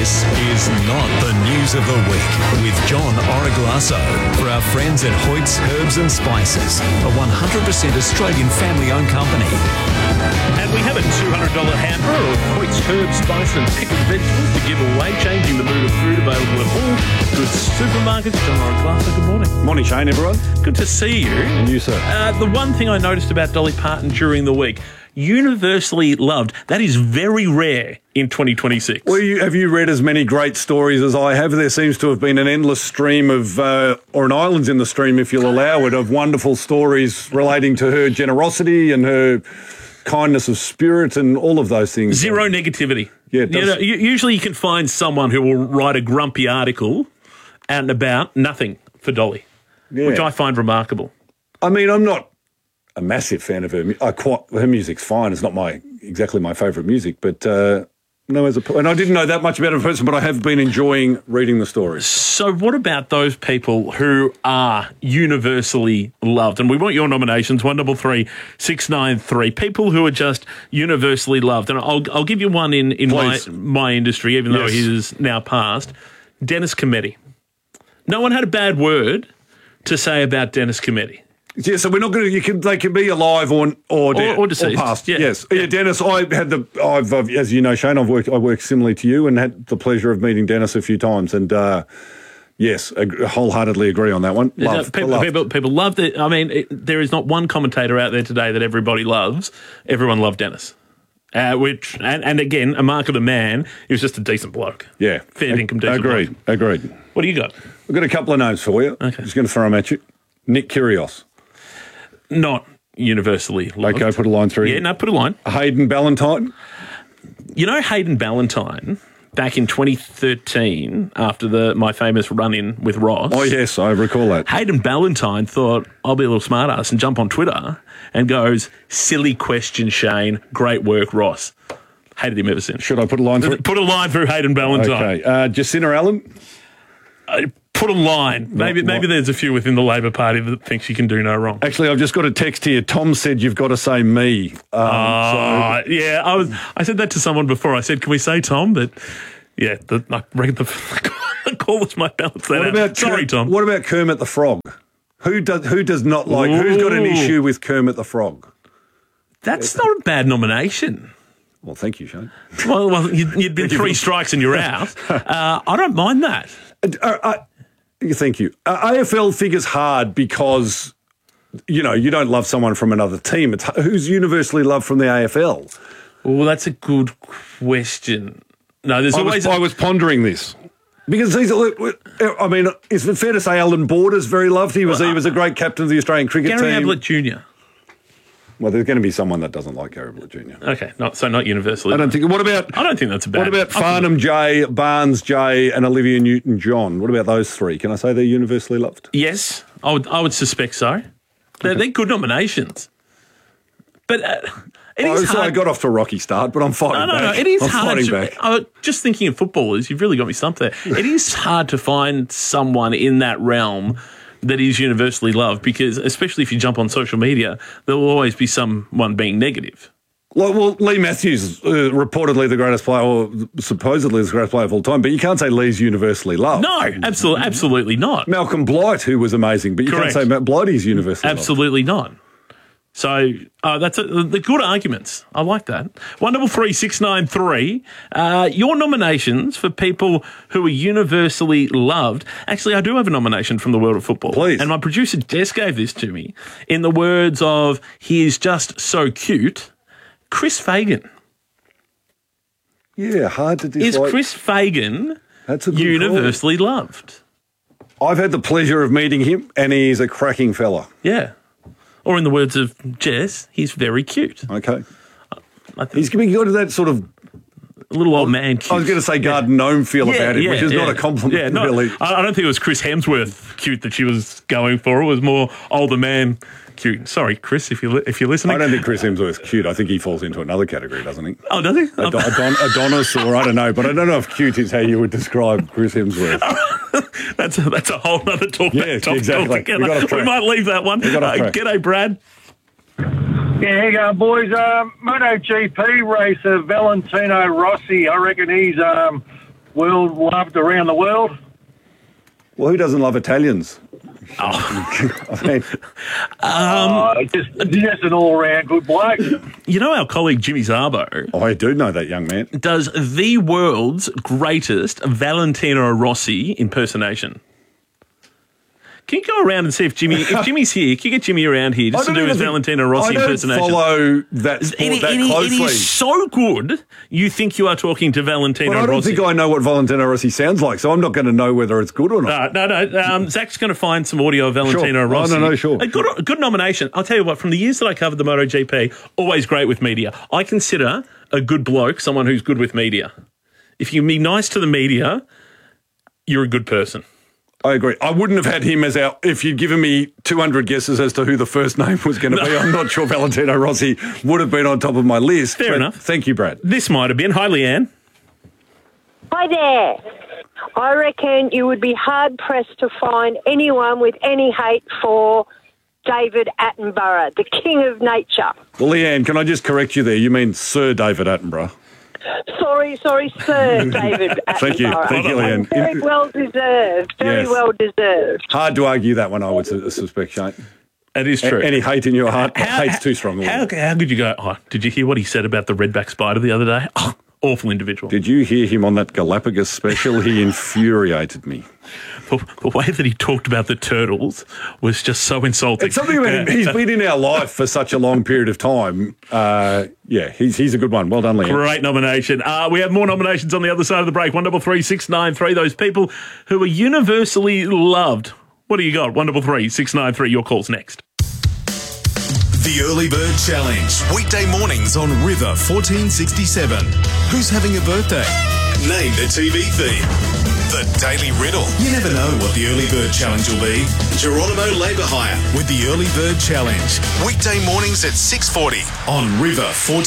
This is not the news of the week with John Origlasso for our friends at Hoyt's Herbs and Spices, a 100% Australian family-owned company. And we have a $200 hamper of Hoyt's Herbs, Spice and Pickled Vegetables to give away, changing the mood of food available at all good supermarkets. John Origlasso, good morning. Morning, Shane, everyone. Good to see you. And you, sir. The one thing I noticed about Dolly Parton during the week, universally loved. That is very rare in 2026. Well, have you read as many great stories as I have? There seems to have been an endless stream of, or an islands in the stream, if you'll allow it, of wonderful stories relating to her generosity and her kindness of spirit and all of those things. Zero negativity. Yeah, it does. Usually you can find someone who will write a grumpy article out and about, nothing for Dolly, which I find remarkable. I mean, I'm not a massive fan of her. Her music's fine. It's not exactly my favourite music, but and I didn't know that much about her in person, but I have been enjoying reading the stories. So what about those people who are universally loved? And we want your nominations, 133 693. People who are just universally loved. And I'll give you one in my industry, even though he is now passed. Dennis Cometti. No one had a bad word to say about Dennis Cometti. Yeah, so we're not going to. They can be alive or deceased. Or past. Yeah. Yes, yeah. Dennis. I've as you know, Shane. I work similarly to you, and had the pleasure of meeting Dennis a few times. And yes, I wholeheartedly agree on that one. People loved it. I mean, there is not one commentator out there today that everybody loves. Everyone loved Dennis. Which and again, a mark of the man. He was just a decent bloke. Yeah, fair income, decent. Agreed. What do you got? We've got a couple of names for you. Okay, just going to throw them at you. Nick Kyrgios. Not universally loved. Okay, put a line through. Yeah, no, put a line. Hayden Ballantyne. You know Hayden Ballantyne, back in 2013, after my famous run-in with Ross. Oh, yes, I recall that. Hayden Ballantyne thought, I'll be a little smartass and jump on Twitter and goes, silly question, Shane. Great work, Ross. Hated him ever since. Should I put a line through? Put a line through Hayden Ballantyne. Okay. Jacinta Allen. Put a line. Maybe there's a few within the Labor Party that thinks you can do no wrong. Actually, I've just got a text here. Tom said you've got to say me. Yeah, I said that to someone before. I said, can we say Tom? But yeah, I reckon the callers might balance that out. Sorry, Tom. What about Kermit the Frog? Who does not like? Ooh. Who's got an issue with Kermit the Frog? That's not a bad nomination. Well, thank you, Shane. Well, you'd been 3 strikes and you're out. I don't mind that. Thank you. AFL figures hard because, you don't love someone from another team. It's who's universally loved from the AFL? Well, that's a good question. No, I was pondering this. Because is it fair to say Alan Border's very loved? He was a great captain of the Australian cricket team. Gary Ablett Jr. Well, there's going to be someone that doesn't like Gary Ablett Jr. Okay, not universally. I don't think. I don't think that's a bad. What about Farnham J, Barnes J, and Olivia Newton-John? What about those 3? Can I say they're universally loved? Yes, I would suspect so. They're good nominations, but it is hard. I got off to a rocky start, but I'm fighting back. No, it is hard. Fighting back. Just thinking of footballers, you've really got me stumped there. It is hard to find someone in that realm that is universally loved, because especially if you jump on social media, there will always be someone being negative. Well, Lee Matthews, reportedly the greatest player, or supposedly the greatest player of all time, but you can't say Lee's universally loved. No, absolutely not. Malcolm Blight, who was amazing, but you can't say Matt Blighty's universally loved. Absolutely not. So that's the good arguments. I like that. 133 693. Your nominations for people who are universally loved. Actually, I do have a nomination from the world of football. Please. And my producer Des gave this to me in the words of, he is just so cute, Chris Fagan. Yeah, hard to dislike. Is Chris Fagan universally loved? I've had the pleasure of meeting him, and he's a cracking fella. Yeah. Or in the words of Jess, he's very cute. Okay. He's got that sort of little old man cute. I was going to say garden gnome feel about him, which is not a compliment, really. I don't think it was Chris Hemsworth cute that she was going for. It was more older man cute. Sorry, Chris, if you're listening. I don't think Chris Hemsworth's cute. I think he falls into another category, doesn't he? Oh, does he? Adonis, or I don't know. But I don't know if cute is how you would describe Chris Hemsworth. That's a whole other talk. Yeah, exactly. We might leave that one. G'day, Brad. Yeah, how you going, boys? MotoGP racer Valentino Rossi. I reckon he's well loved around the world. Well, who doesn't love Italians? I mean, Just an all-round good bloke. You know our colleague Jimmy Szabo I do know that young man. does the world's greatest Valentino Rossi impersonation. Can you go around and see if Jimmy's here? Can you get Jimmy around here just to do his Valentino Rossi impersonation? I don't follow that sport that closely. It is so good, you think you are talking to Valentino Rossi. But I don't think I know what Valentino Rossi sounds like, so I'm not going to know whether it's good or not. No. Zach's going to find some audio of Valentino Rossi. No, sure. A good nomination. I'll tell you what, from the years that I covered the MotoGP, always great with media. I consider a good bloke someone who's good with media. If you can be nice to the media, you're a good person. I agree. I wouldn't have had him as our... If you'd given me 200 guesses as to who the first name was going to be, I'm not sure Valentino Rossi would have been on top of my list. Fair enough. Thank you, Brad. This might have been. Hi, Leanne. Hi there. I reckon you would be hard-pressed to find anyone with any hate for David Attenborough, the king of nature. Well, Leanne, can I just correct you there? You mean Sir David Attenborough. Sorry, Sir David Attenborough. Thank you, Leanne. Very well deserved. Very well deserved. Hard to argue that one, I would suspect, Shane. It is true. Any hate in your heart? Hate's too strong. How could you go, did you hear what he said about the redback spider the other day? Oh, awful individual. Did you hear him on that Galapagos special? He infuriated me. The way that he talked about the turtles was just so insulting. It's something about him. He's been in our life for such a long period of time. He's a good one. Well done, Liam. Great nomination. We have more nominations on the other side of the break. 133 693. Those people who are universally loved. What do you got? 133 693. Your call's next. The Early Bird Challenge. Weekday mornings on River 1467. Who's having a birthday? Name the TV theme. The Daily Riddle. You never know what the Early Bird Challenge will be. Geronimo Labour Hire with the Early Bird Challenge. Weekday mornings at 6:40 on River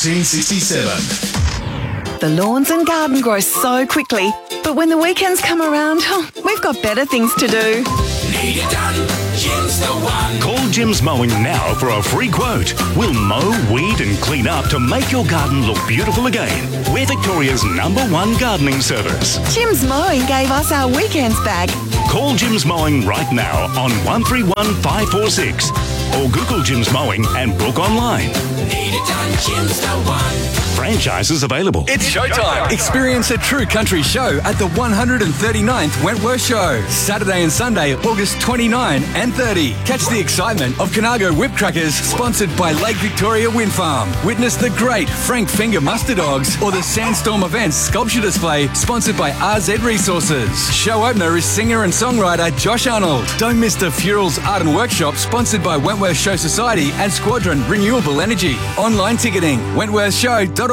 1467. The lawns and garden grow so quickly, but when the weekends come around, we've got better things to do. Need it done, Jim's the one. Call Jim's Mowing now for a free quote. We'll mow, weed and clean up to make your garden look beautiful again. We're Victoria's #1 gardening service. Jim's Mowing gave us our weekends back. Call Jim's Mowing right now on 131 546 or Google Jim's Mowing and book online. Need it done, Jim's the one. Franchises available. It's showtime. Experience a true country show at the 139th Wentworth Show. Saturday and Sunday, August 29 and 30. Catch the excitement of Conago Whip Crackers, sponsored by Lake Victoria Wind Farm. Witness the great Frank Finger Muster Dogs or the Sandstorm Events Sculpture Display, sponsored by RZ Resources. Show opener is singer and songwriter Josh Arnold. Don't miss the Furals Art and Workshop, sponsored by Wentworth Show Society and Squadron Renewable Energy. Online ticketing, wentworthshow.org.au.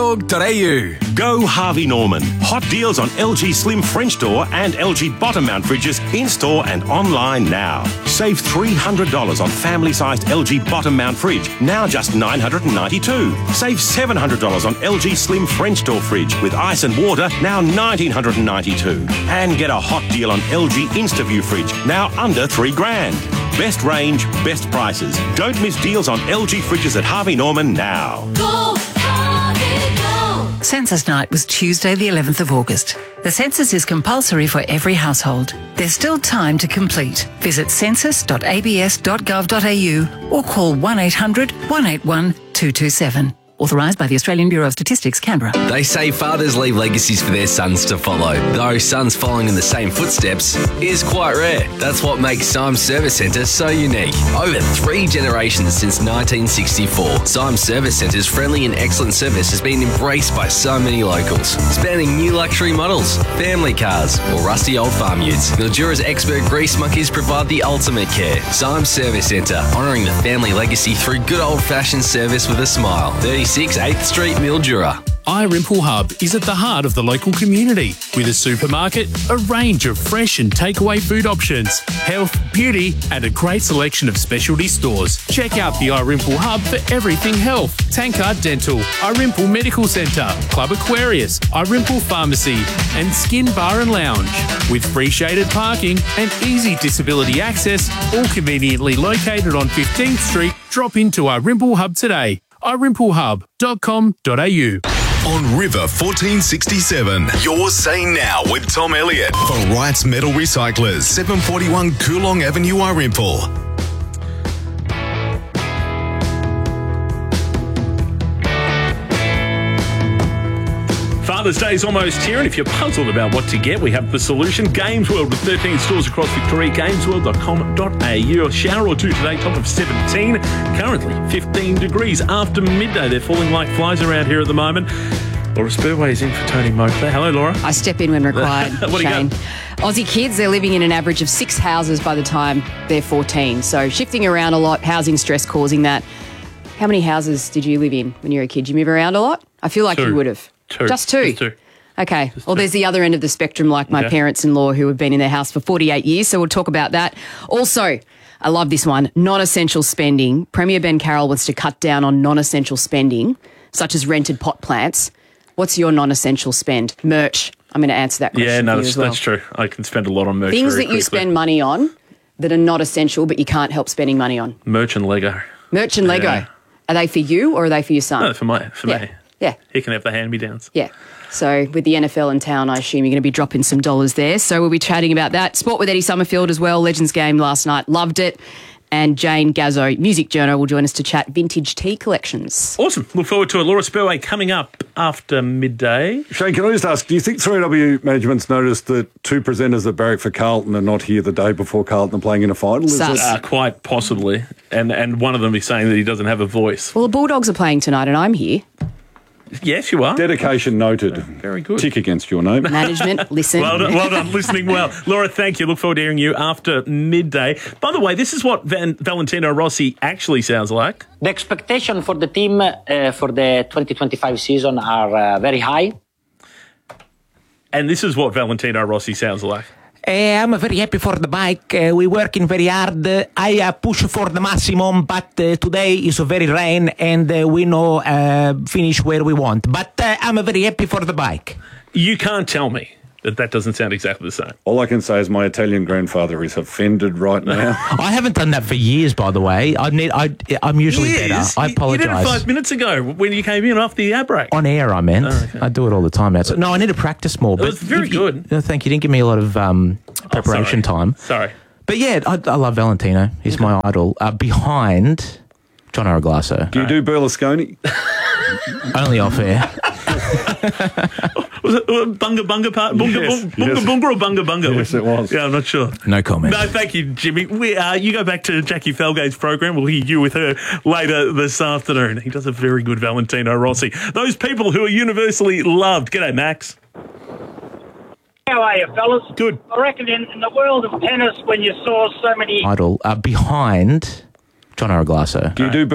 Go Harvey Norman. Hot deals on LG Slim French door and LG bottom mount fridges in-store and online now. Save $300 on family-sized LG bottom mount fridge, now just $992. Save $700 on LG Slim French door fridge with ice and water, now $1,992. And get a hot deal on LG InstaView fridge, now under $3,000. Best range, best prices. Don't miss deals on LG fridges at Harvey Norman now. Go, Harvey, go. Census night was Tuesday, the 11th of August. The census is compulsory for every household. There's still time to complete. Visit census.abs.gov.au or call 1800 181 227. Authorised by the Australian Bureau of Statistics, Canberra. They say fathers leave legacies for their sons to follow, though sons following in the same footsteps is quite rare. That's what makes Symes Service Centre so unique. Over 3 generations since 1964, Symes Service Centre's friendly and excellent service has been embraced by so many locals, spanning new luxury models, family cars, or rusty old farm utes. Mildura's expert grease monkeys provide the ultimate care. Symes Service Centre, honouring the family legacy through good old-fashioned service with a smile. 36 8th Street, Mildura. iRimple Hub is at the heart of the local community with a supermarket, a range of fresh and takeaway food options, health, beauty and a great selection of specialty stores. Check out the iRimple Hub for everything health. Tankard Dental, iRimple Medical Centre, Club Aquarius, iRimple Pharmacy and Skin Bar and Lounge. With free shaded parking and easy disability access, all conveniently located on 15th Street, drop into iRimple Hub today. iRimpleHub.com.au. on River 1467. Your Say Now with Tom Elliott for Wright's Metal Recyclers, 741 Coolong Avenue, Irimple. Father's Day is almost here, and if you're puzzled about what to get, we have the solution. Games World with 13 stores across Victoria. Gamesworld.com.au. A shower or two today, top of 17. Currently 15 degrees after midday. They're falling like flies around here at the moment. Laura Spurway is in for Tony Moakley. Hello, Laura. I step in when required, What do you Shane. got? Aussie kids, they're living in an average of 6 houses by the time they're 14. So shifting around a lot, housing stress causing that. How many houses did you live in when you were a kid? Did you move around a lot? I feel like Two. you would have. Two. Just two? Just two. Okay. Well, there's the other end of the spectrum, like my Okay. parents-in-law who have been in their house for 48 years. So we'll talk about that. Also, I love this one, non-essential spending. Premier Ben Carroll wants to cut down on non-essential spending, such as rented pot plants. What's your non-essential spend? Merch. I'm going to answer that question Yeah, no, for you that's, as well. that's true. I can spend a lot on merch. Things very that you quickly. spend money on that are not essential, but you can't help spending money on. Merch and Lego. Merch and Lego. Yeah. Are they for you or are they for your son? No, for Yeah. me. Yeah. He can have the hand-me-downs. Yeah. So with the NFL in town, I assume you're going to be dropping some dollars there. So we'll be chatting about that. Sport with Eddie Summerfield as well. Legends game last night. Loved it. And Jane Gazzo, music journo, will join us to chat vintage tea collections. Awesome. Look forward to it. Laura Spurway coming up after midday. Shane, can I just ask, do you think 3AW management's noticed that two presenters that barrack for Carlton are not here the day before Carlton are playing in a final? Is Sus. that- Quite possibly. And one of them is saying that he doesn't have a voice. Well, the Bulldogs are playing tonight and I'm here. Yes, you are. Dedication noted. Very good. Tick against your name. Management, listen. Well done, listening well. Laura, thank you. Look forward to hearing you after midday. By the way, this is what Valentino Rossi actually sounds like. The expectation for the team for the 2025 season are very high. And this is what Valentino Rossi sounds like. I'm very happy for the bike. We're working very hard. I push for the maximum, but today is very rain and we no finish where we want. But I'm very happy for the bike. You can't tell me that doesn't sound exactly the same. All I can say is my Italian grandfather is offended right now. I haven't done that for years, by the way. I'm usually better. I You did it apologise. 5 minutes ago when you came in after the ad break. On air, I meant. Oh, okay. I do it all the time now. So, no, I need to practice more. But was very good. Thank you. You didn't give me a lot of preparation time. Sorry. But yeah, I love Valentino. He's my idol. Behind John Araglasso. Do you do Berlusconi? Only off air. Was it Bunga Bunga part? Bunga Yes, Bunga yes. Bunga or Bunga Bunga? Yes, it was. Yeah, I'm not sure. No comment. No, thank you, Jimmy. You go back to Jackie Felgate's program. We'll hear you with her later this afternoon. He does a very good Valentino Rossi. Those people who are universally loved. G'day, Max. How are you, fellas? Good. I reckon in the world of tennis, when you saw so many... Idol. Behind John Araglasso. Do you do